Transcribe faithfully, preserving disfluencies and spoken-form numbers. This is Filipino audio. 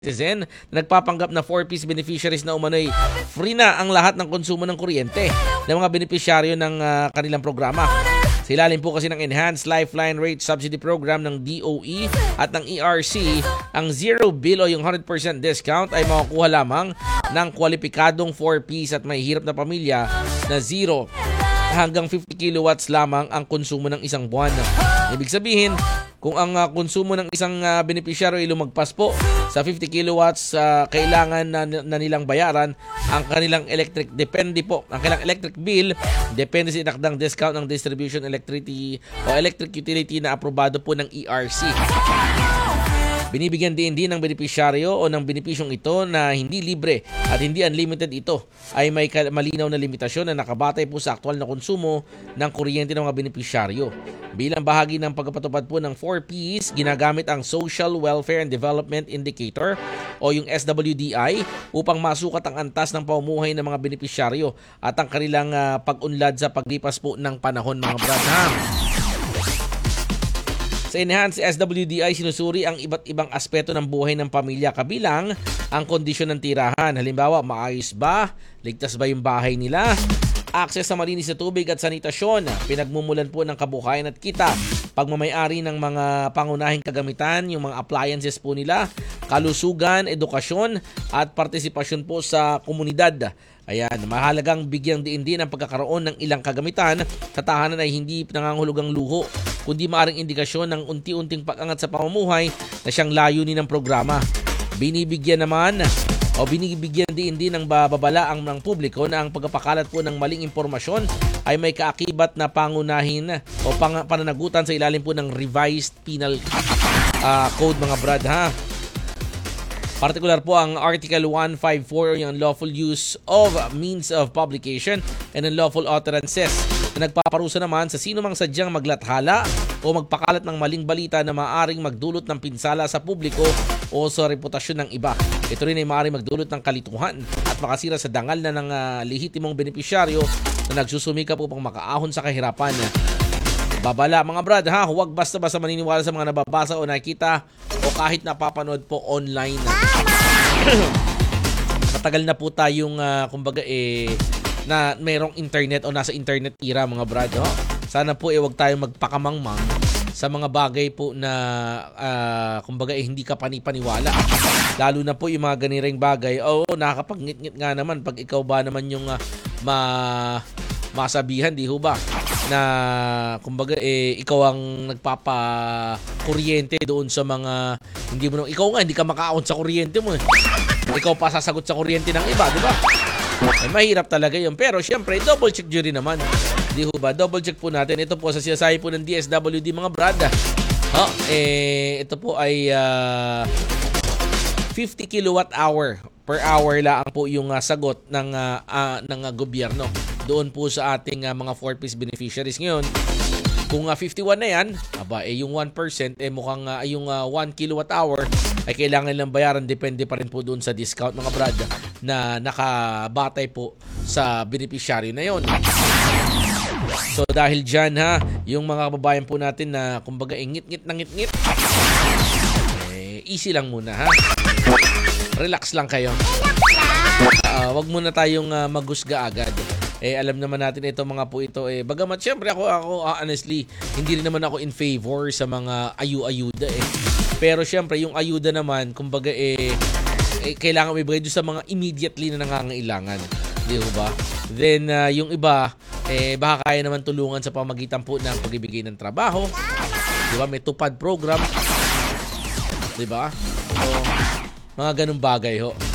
citizen na nagpapanggap na four-piece beneficiaries na umano'y free na ang lahat ng konsumo ng kuryente ng mga benepisyaryo ng uh, kanilang programa. Sa ilalim po kasi ng Enhanced Lifeline Rate Subsidy Program ng D O E at ng E R C, ang zero bill o yung one hundred percent discount ay makukuha lamang ng kwalipikadong four-piece at may hirap na pamilya na zero hanggang fifty kilowatts lamang ang konsumo ng isang buwan. Ibig sabihin, kung ang uh, konsumo ng isang uh, benepisyaryo ay lumagpas po sa fifty kilowatts, uh, kailangan na, na nilang bayaran ang kanilang electric, depende po, ang kanilang electric bill, depende sa inakdang discount ng distribution electricity o electric utility na aprobado po ng E R C. Binibigyan din din ng benepisyaryo o ng benepisyong ito na hindi libre at hindi unlimited ito ay may malinaw na limitasyon na nakabatay po sa aktual na konsumo ng kuryente ng mga benepisyaryo. Bilang bahagi ng pagpapatupad po ng four-piece, ginagamit ang Social Welfare and Development Indicator o yung S W D I upang masukat ang antas ng pamumuhay ng mga benepisyaryo at ang kanilang uh, pag-unlad sa paglipas po ng panahon, mga brad. Sa Enhanced S W D I, sinusuri ang iba't ibang aspeto ng buhay ng pamilya kabilang ang kondisyon ng tirahan. Halimbawa, maayos ba? Ligtas ba yung bahay nila? Access sa malinis na tubig at sanitasyon, pinagmumulan po ng kabuhayan at kita, pagmamayari ng mga pangunahing kagamitan, yung mga appliances po nila, kalusugan, edukasyon at partisipasyon po sa komunidad. Ayan, mahalagang bigyang diin din ang pagkakaroon ng ilang kagamitan sa tahanan ay hindi nangangahulugang luho, kundi maaring indikasyon ng unti-unting pag-angat sa pamumuhay na siyang layunin ng programa. Binibigyan naman o binibigyan din din ng babala ang ng publiko na ang pagpapakalat po ng maling impormasyon ay may kaakibat na pangunahin o pang, pananagutan sa ilalim po ng revised penal uh, code, mga brad, ha. Partikular po ang Article one fifty-four, yung unlawful use of means of publication and unlawful utterances na nagpaparusa naman sa sino mang sadyang maglathala o magpakalat ng maling balita na maaaring magdulot ng pinsala sa publiko o sa reputasyon ng iba. Ito rin ay maaaring magdulot ng kalituhan at makasira sa dangal na ng uh, lehitimong benepisyaryo na nagsusumikap upang makaahon sa kahirapan. Babala, mga brad, ha, huwag basta-basta maniniwala sa mga nababasa o nakita o kahit napapanood po online. Matagal na po tayong uh, kumbaga eh na mayroong internet o nasa internet era, mga brad, ho? Sana po eh wag tayong magpakamangmang sa mga bagay po na uh, kumbaga eh hindi ka panipaniwala. Lalo na po yung mga ganireng bagay. Oo, nakakapag-ngit-ngit nga naman pag ikaw ba naman yung uh, ma masabihan, di ho ba? Na kumbaga eh ikaw ang nagpapa-kuryente doon sa mga hindi mo ikaw nga hindi ka makaahon sa kuryente mo eh. Ikaw pa sasagot sa kuryente ng iba, di ba? Eh, mahirap talaga yun. Pero syempre, double check nyo rin naman. Di ho ba? Double check po natin. Ito po sa siyasabi po ng D S W D, mga brada. Ha? Eh, ito po ay uh, fifty kilowatt hour per hour lang po yung uh, sagot ng uh, uh, ng uh, gobyerno doon po sa ating uh, mga four-piece beneficiaries. Ngayon, kung uh, fifty-one na yan, aba, eh, yung one percent, eh, mukhang uh, yung uh, one kilowatt hour ay kailangan lang bayaran. Depende pa rin po doon sa discount, mga brada, na nakabatay po sa beneficiary na yon. So dahil dyan, ha, yung mga kababayan po natin na kumbaga ingit-ngit na ngit-ngit, eh, easy lang muna, ha. Relax lang kayo. Uh, wag muna tayong uh, maghusga agad. Eh alam naman natin ito mga po ito eh bagamat syempre ako ako uh, honestly hindi rin naman ako in favor sa mga ayu-ayuda eh. Pero syempre yung ayuda naman kumbaga eh, eh kailangan ibigay doon sa mga immediately na nangangailangan, di ba? Then uh, yung iba eh baka kaya naman tulungan sa pamamagitan po ng pagbibigay ng trabaho. Di ba? May tupad program. Di ba? So, mga ganung bagay ho.